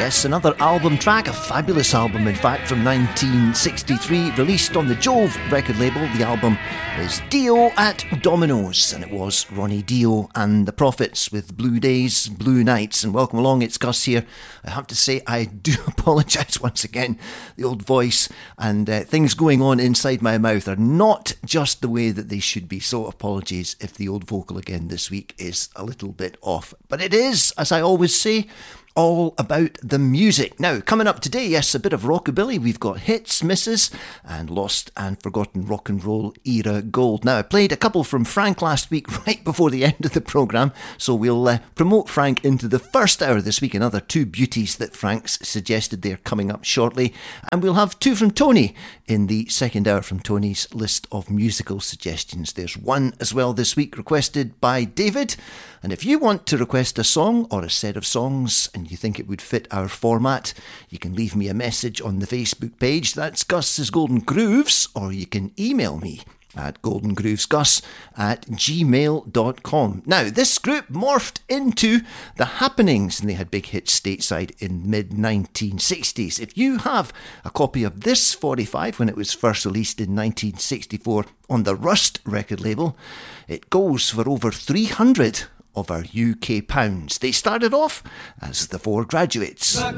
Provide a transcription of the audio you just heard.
Yes, another album track, a fabulous album in fact, from 1963, released on the Jove record label. The album is Dio at Domino's, and it was Ronnie Dio and the Prophets with Blue Days, Blue Nights. And welcome along, it's Gus here. I have to say, I do apologise once again. The old voice and things going on inside my mouth are not just the way that they should be, so apologies if the old vocal again this week is a little bit off. But it is, as I always say, all about the music. Now, coming up today, yes, a bit of rockabilly. We've got hits, misses, and lost and forgotten rock and roll era gold. Now, I played a couple from Frank last week right before the end of the programme, so we'll promote Frank into the first hour this week. Another two beauties that Frank's suggested they're coming up shortly. And we'll have two from Tony in the second hour from Tony's list of musical suggestions. There's one as well this week requested by David. And if you want to request a song or a set of songs and you think it would fit our format, you can leave me a message on the Facebook page. That's Gus's Golden Grooves, or you can email me at goldengroovesgus@gmail.com. Now, this group morphed into The Happenings, and they had big hits stateside in mid-1960s. If you have a copy of this 45 when it was first released in 1964 on the Rust record label, it goes for over 300 of our UK pounds. They started off as The Four Graduates.